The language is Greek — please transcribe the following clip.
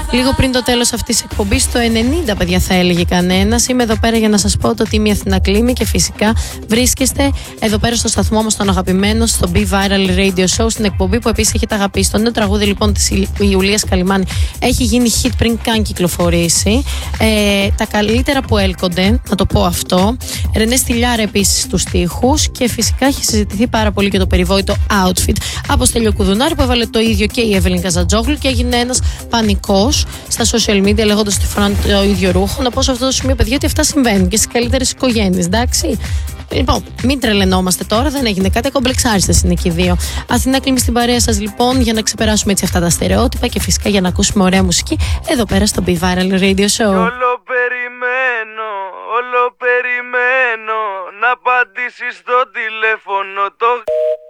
Λίγο πριν το τέλος αυτής της εκπομπής, το 90 παιδιά θα έλεγε κανένας. Είμαι εδώ πέρα για να σας πω το Team Αθηνά Κλίμη και φυσικά βρίσκεστε εδώ πέρα στο σταθμό μας τον αγαπημένο, στο Be Viral Radio Show, στην εκπομπή που επίσης έχετε αγαπήσει. Το νέο τραγούδι λοιπόν της Ιουλίας Καλυμάνη έχει γίνει hit πριν καν κυκλοφορήσει. Τα καλύτερα που έλκονται, να το πω αυτό. Ρενέ Στυλιάρα επίσης στους στίχους και φυσικά έχει συζητηθεί πάρα πολύ και το περιβόητο outfit από Στέλιο Κουδουνάρη που έβαλε το ίδιο και η Εύελιν Καζατζόγλου και έγινε ένας πανικός στα social media λέγοντας ότι φοράνε το ίδιο ρούχο. Να πω σε αυτό το σημείο, παιδιά, ότι αυτά συμβαίνουν και στις καλύτερες οικογένειες, εντάξει. Λοιπόν, μην τρελαινόμαστε τώρα, δεν έγινε κάτι, κομπλεξάριστες είναι και οι δύο. Αθηνά Κλίμη στην παρέα σας λοιπόν για να ξεπεράσουμε έτσι αυτά τα στερεότυπα και φυσικά για να ακούσουμε ωραία μουσική εδώ πέρα στο Be Viral Radio Show. Όλο περιμένω να απαντήσεις στο τηλέφωνο το